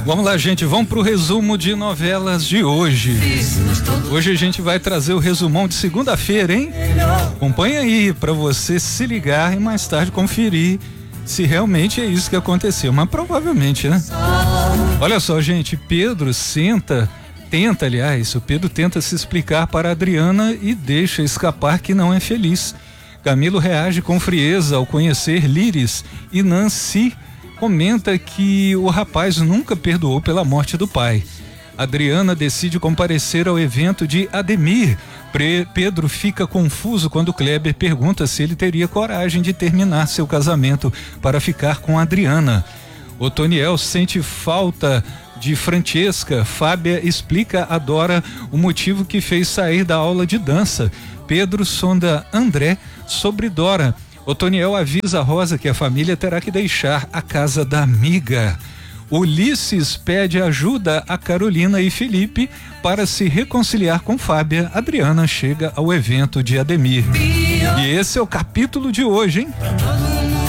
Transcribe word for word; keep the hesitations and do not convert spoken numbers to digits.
Vamos lá, gente, vamos pro resumo de novelas de hoje. Hoje a gente vai trazer o resumão de segunda-feira, hein? Acompanha aí pra você se ligar e mais tarde conferir se realmente é isso que aconteceu, mas provavelmente, né? Olha só, gente, Pedro senta, tenta, aliás, o Pedro tenta se explicar para Adriana e deixa escapar que não é feliz. Camilo reage com frieza ao conhecer Líris e Nancy comenta que o rapaz nunca perdoou pela morte do pai. Adriana decide comparecer ao evento de Ademir. Pre- Pedro fica confuso quando Kleber pergunta se ele teria coragem de terminar seu casamento para ficar com Adriana. Otoniel sente falta de Francesca. Fábia explica a Dora o motivo que fez sair da aula de dança. Pedro sonda André sobre Dora. Otoniel avisa Rosa que a família terá que deixar a casa da amiga. Ulisses pede ajuda a Carolina e Felipe para se reconciliar com Fábia. Adriana chega ao evento de Ademir. E esse é o capítulo de hoje, hein?